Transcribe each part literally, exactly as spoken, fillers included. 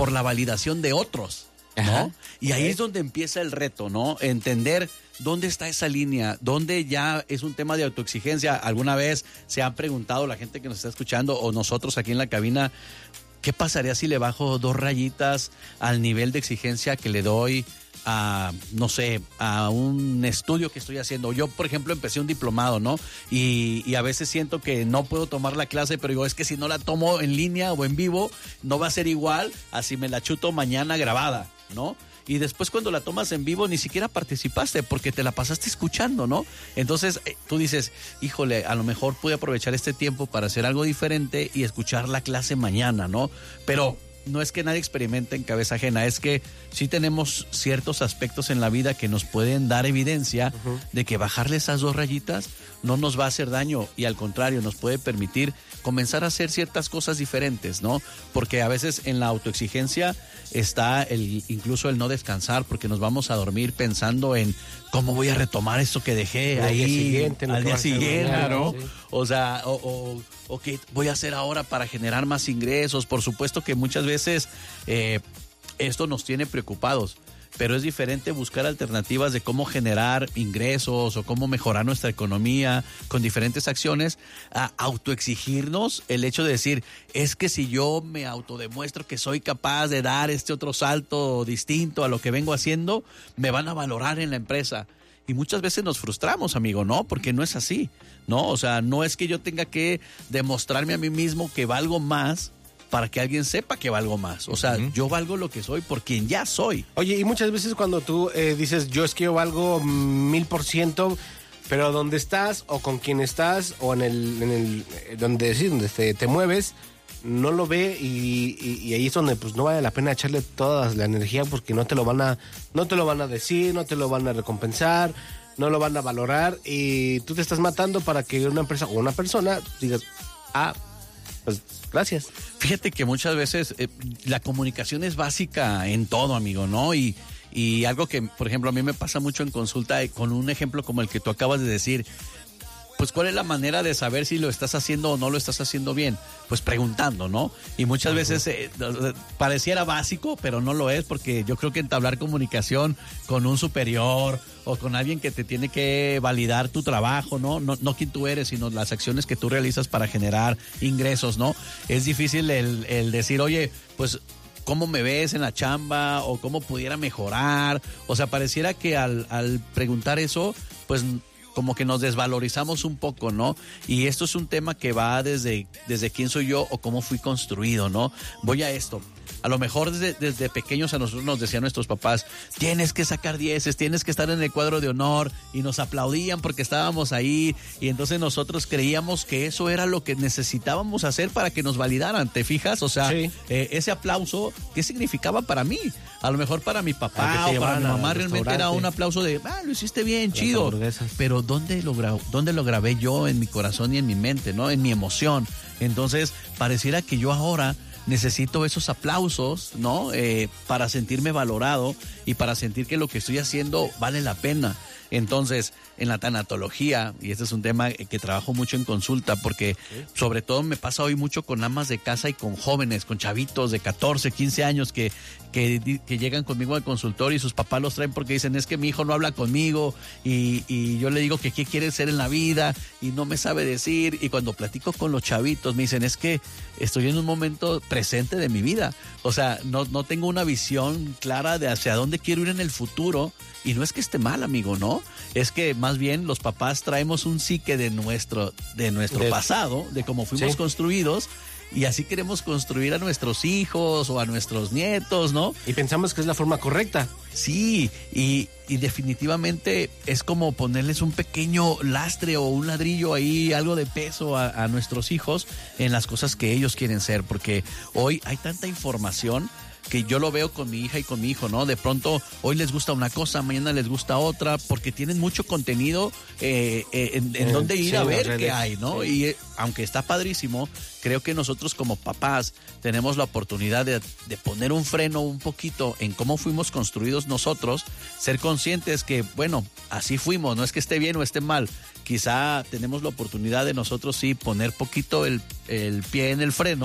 por la validación de otros, ¿no? Ajá. Y ahí es donde empieza el reto, ¿no? Entender dónde está esa línea, dónde ya es un tema de autoexigencia. Alguna vez se han preguntado la gente que nos está escuchando o nosotros aquí en la cabina, ¿qué pasaría si le bajo dos rayitas al nivel de exigencia que le doy a, no sé, a un estudio que estoy haciendo? Yo, por ejemplo, empecé un diplomado, ¿no? Y, y a veces siento que no puedo tomar la clase, pero digo, es que si no la tomo en línea o en vivo, no va a ser igual a si me la chuto mañana grabada, ¿no? Y después cuando la tomas en vivo ni siquiera participaste porque te la pasaste escuchando, ¿no? Entonces eh, tú dices, híjole, a lo mejor pude aprovechar este tiempo para hacer algo diferente y escuchar la clase mañana, ¿no? Pero no es que nadie experimente en cabeza ajena, es que sí tenemos ciertos aspectos en la vida que nos pueden dar evidencia uh-huh. de que bajarle esas dos rayitas no nos va a hacer daño y al contrario nos puede permitir comenzar a hacer ciertas cosas diferentes, ¿no? Porque a veces en la autoexigencia está el incluso el no descansar porque nos vamos a dormir pensando en cómo voy a retomar esto que dejé al ahí día siguiente, al día siguiente, ¿no? Sí. O sea, o, o, o qué voy a hacer ahora para generar más ingresos. Por supuesto que muchas veces eh, esto nos tiene preocupados, pero es diferente buscar alternativas de cómo generar ingresos o cómo mejorar nuestra economía con diferentes acciones, a autoexigirnos el hecho de decir, es que si yo me autodemuestro que soy capaz de dar este otro salto distinto a lo que vengo haciendo, me van a valorar en la empresa. Y muchas veces nos frustramos, amigo, ¿no? Porque no es así, ¿no? O sea, no es que yo tenga que demostrarme a mí mismo que valgo más para que alguien sepa que valgo más. O sea, uh-huh. yo valgo lo que soy por quien ya soy. Oye, y muchas veces cuando tú eh, dices, yo es que yo valgo mil por ciento, pero donde estás o con quien estás o en el, en el donde, sí, donde te, te mueves, no lo ve y, y, y ahí es donde pues no vale la pena echarle toda la energía porque no te lo van a, no te lo van a decir, no te lo van a recompensar, no lo van a valorar y tú te estás matando para que una empresa o una persona digas, ah, pues gracias. Fíjate que muchas veces eh, la comunicación es básica en todo, amigo, ¿no? Y, y algo que, por ejemplo, a mí me pasa mucho en consulta, eh, con un ejemplo como el que tú acabas de decir, pues ¿cuál es la manera de saber si lo estás haciendo o no lo estás haciendo bien? Pues preguntando, ¿no? Y muchas veces eh, pareciera básico, pero no lo es, porque yo creo que entablar comunicación con un superior o con alguien que te tiene que validar tu trabajo, ¿no? No, no quién tú eres, sino las acciones que tú realizas para generar ingresos, ¿no? Es difícil el, el decir, oye, pues ¿cómo me ves en la chamba? O ¿cómo pudiera mejorar? O sea, pareciera que al, al preguntar eso, pues como que nos desvalorizamos un poco, ¿no? Y esto es un tema que va desde, desde quién soy yo o cómo fui construido, ¿no? Voy a esto. A lo mejor desde, desde pequeños a nosotros nos decían nuestros papás, tienes que sacar dieces, tienes que estar en el cuadro de honor, y nos aplaudían porque estábamos ahí, y entonces nosotros creíamos que eso era lo que necesitábamos hacer para que nos validaran, ¿te fijas? O sea, sí. eh, ese aplauso, ¿qué significaba para mí? A lo mejor para mi papá o para mi mamá realmente era un aplauso de, ah, lo hiciste bien, las chido. Pero ¿dónde lo, gra- ¿dónde lo grabé yo en mi corazón y en mi mente, ¿no? En mi emoción. Entonces, pareciera que yo ahora necesito esos aplausos, ¿no? Eh, para sentirme valorado y para sentir que lo que estoy haciendo vale la pena. Entonces, en la tanatología, y este es un tema que trabajo mucho en consulta, porque sobre todo me pasa hoy mucho con amas de casa y con jóvenes, con chavitos de catorce, quince años que, que, que llegan conmigo al consultorio y sus papás los traen porque dicen, es que mi hijo no habla conmigo y, y yo le digo que qué quiere ser en la vida y no me sabe decir. Y cuando platico con los chavitos me dicen, es que estoy en un momento presente de mi vida. O sea, no, no tengo una visión clara de hacia dónde quiero ir en el futuro. Y no es que esté mal, amigo, ¿no? Es que más bien los papás traemos un psique de nuestro, de nuestro de, pasado, de cómo fuimos sí. construidos, y así queremos construir a nuestros hijos o a nuestros nietos, ¿no? Y pensamos que es la forma correcta. Sí, y, y definitivamente es como ponerles un pequeño lastre o un ladrillo ahí, algo de peso a, a nuestros hijos en las cosas que ellos quieren ser, porque hoy hay tanta información que yo lo veo con mi hija y con mi hijo, ¿no? De pronto, hoy les gusta una cosa, mañana les gusta otra, porque tienen mucho contenido eh, eh, en, en eh, donde ir sí, a ver qué hay, ¿no? Sí. Y eh, aunque está padrísimo, creo que nosotros como papás tenemos la oportunidad de, de poner un freno un poquito en cómo fuimos construidos nosotros, ser conscientes que, bueno, así fuimos, no es que esté bien o esté mal, quizá tenemos la oportunidad de nosotros sí poner poquito el, el pie en el freno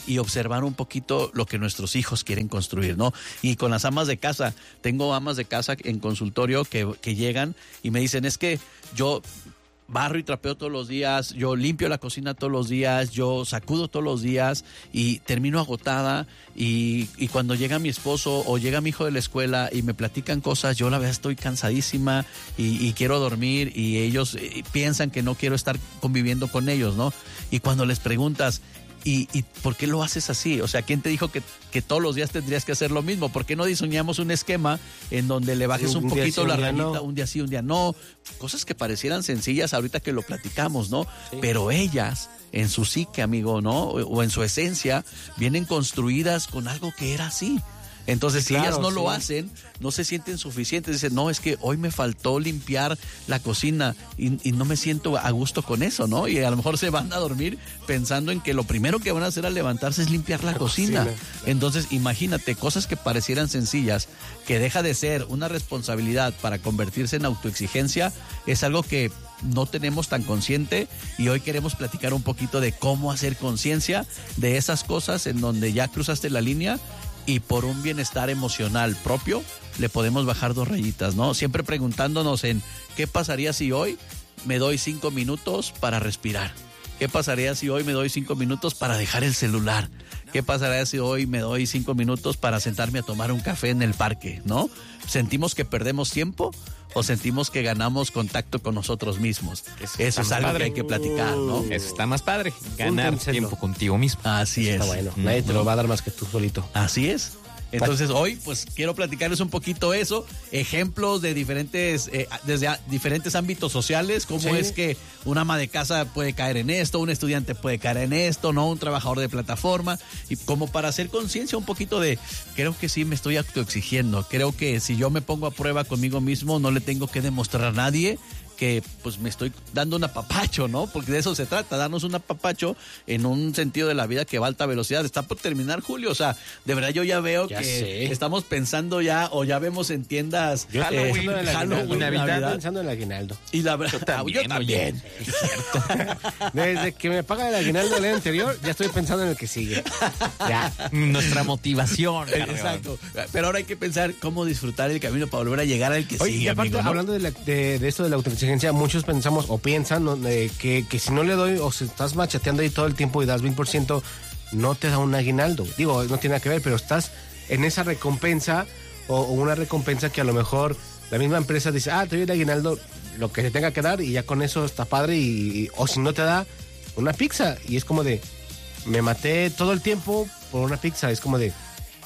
y observar un poquito lo que nuestros hijos quieren construir, ¿no? Y con las amas de casa, tengo amas de casa en consultorio que, que llegan y me dicen, es que yo barro y trapeo todos los días, yo limpio la cocina todos los días, yo sacudo todos los días y termino agotada y, y cuando llega mi esposo o llega mi hijo de la escuela y me platican cosas, yo la verdad estoy cansadísima y, y quiero dormir y ellos eh, piensan que no quiero estar conviviendo con ellos, ¿no? Y cuando les preguntas, ¿Y, ¿Y por qué lo haces así? O sea, ¿quién te dijo que, que todos los días tendrías que hacer lo mismo? ¿Por qué no diseñamos un esquema en donde le bajes un, un poquito sí, la rayita, no. un día sí, un día no? Cosas que parecieran sencillas ahorita que lo platicamos, ¿no? Sí. Pero ellas, en su psique, amigo, ¿no? O, o en su esencia, vienen construidas con algo que era así. Entonces, si claro, ellas no sí. lo hacen, no se sienten suficientes. Dicen, no, es que hoy me faltó limpiar la cocina y, y no me siento a gusto con eso, ¿no? Y a lo mejor se van a dormir pensando en que lo primero que van a hacer al levantarse es limpiar la, la cocina. cocina. Entonces, imagínate, cosas que parecieran sencillas, que deja de ser una responsabilidad para convertirse en autoexigencia, es algo que no tenemos tan consciente y hoy queremos platicar un poquito de cómo hacer conciencia de esas cosas en donde ya cruzaste la línea y por un bienestar emocional propio le podemos bajar dos rayitas, ¿no? Siempre preguntándonos en ¿qué pasaría si hoy me doy cinco minutos para respirar? ¿Qué pasaría si hoy me doy cinco minutos para dejar el celular? ¿Qué pasaría si hoy me doy cinco minutos para sentarme a tomar un café en el parque, ¿no? ¿Sentimos que perdemos tiempo o sentimos que ganamos contacto con nosotros mismos? Eso, Eso es algo padre. que hay que platicar, ¿no? Eso está más padre, ganar tiempo contigo mismo. Así Eso es. Está bueno, nadie te lo va a dar más que tú solito. Así es. Entonces hoy pues quiero platicarles un poquito eso, ejemplos de diferentes, eh, desde a, diferentes ámbitos sociales, cómo sí. es que una ama de casa puede caer en esto, un estudiante puede caer en esto, ¿no? Un trabajador de plataforma, y como para hacer conciencia un poquito de, creo que sí me estoy autoexigiendo, creo que si yo me pongo a prueba conmigo mismo no le tengo que demostrar a nadie que pues me estoy dando un apapacho, ¿no? Porque de eso se trata, darnos un apapacho en un sentido de la vida que va a alta velocidad. Está por terminar, Julio, o sea, de verdad yo ya veo ya que sé. estamos pensando ya, o ya vemos en tiendas yo eh, pensando en Halloween, Navidad, Navidad, pensando en el aguinaldo. Y la verdad, yo también. Yo también. Es cierto. Desde que me pagan el aguinaldo del año anterior, ya estoy pensando en el que sigue. Ya. Nuestra motivación. Exacto. Pero ahora hay que pensar cómo disfrutar el camino para volver a llegar al que Oye, sigue, y aparte, amigo, ¿no? hablando de, la, de, de esto de la autoexigencia, muchos pensamos o piensan ¿no? de que, que si no le doy o si estás macheteando ahí todo el tiempo y das mil por ciento, no te da un aguinaldo. Digo, no tiene nada que ver, pero estás en esa recompensa o, o una recompensa que a lo mejor la misma empresa dice, ah, te doy el aguinaldo, lo que se tenga que dar y ya con eso está padre. Y, y, o si no te da una pizza y es como de, me maté todo el tiempo por una pizza. Es como de,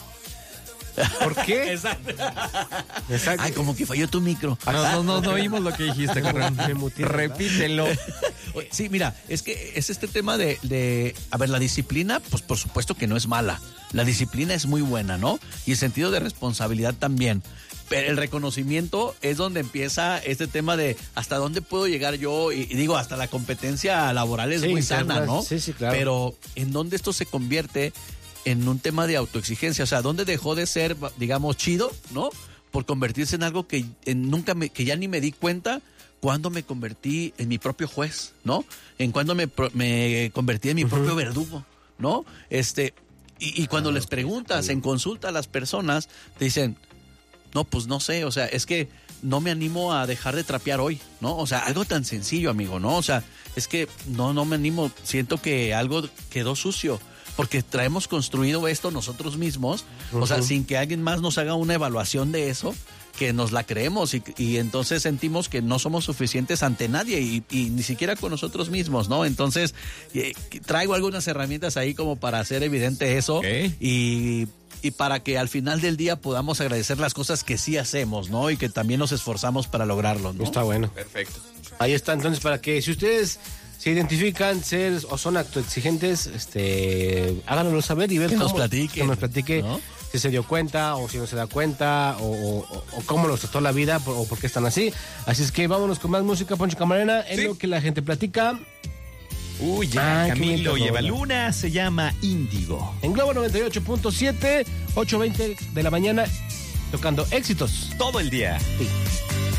¿por qué? Exacto. Exacto. Ay, como que falló tu micro. No, no, no, no oímos lo que dijiste, Carrón. Repítelo. Sí, mira, es que es este tema de, de, a ver, la disciplina, pues por supuesto que no es mala. La disciplina es muy buena, ¿no? Y el sentido de responsabilidad también. Pero el reconocimiento es donde empieza este tema de hasta dónde puedo llegar yo. Y, y digo, hasta la competencia laboral es sí, muy sana, claro, ¿no? Sí, sí, claro. Pero en dónde esto se convierte en un tema de autoexigencia, o sea, ¿dónde dejó de ser, digamos, chido, ¿no? Por convertirse en algo que en nunca me, que ya ni me di cuenta cuando me convertí en mi propio juez, ¿no? En cuando me, me convertí en mi uh-huh. propio verdugo, ¿no? Este, y, y cuando ah, les preguntas en consulta a las personas, te dicen, no, pues no sé, o sea, es que no me animo a dejar de trapear hoy, ¿no? O sea, algo tan sencillo, amigo, ¿no? O sea, es que no, no me animo, siento que algo quedó sucio. Porque traemos construido esto nosotros mismos, uh-huh. o sea, sin que alguien más nos haga una evaluación de eso, que nos la creemos y, y entonces sentimos que no somos suficientes ante nadie y, y ni siquiera con nosotros mismos, ¿no? Entonces, eh, traigo algunas herramientas ahí como para hacer evidente eso okay. y, y para que al final del día podamos agradecer las cosas que sí hacemos, ¿no? Y que también nos esforzamos para lograrlo, ¿no? Está bueno. Perfecto. Ahí está, entonces, para que si ustedes se identifican ser o son autoexigentes, este, háganoslo saber y ver que cómo, nos platique, que nos platique ¿no? si se dio cuenta o si no se da cuenta o, o, o cómo los trató la vida o por qué están así. Así es que vámonos con más música, Poncho Camarena, en sí. lo que la gente platica. Uy, ya, Ay, Camilo y Eva Luna, se llama Índigo. En Globo noventa y ocho punto siete, ocho veinte de la mañana, tocando éxitos. Todo el día. Sí.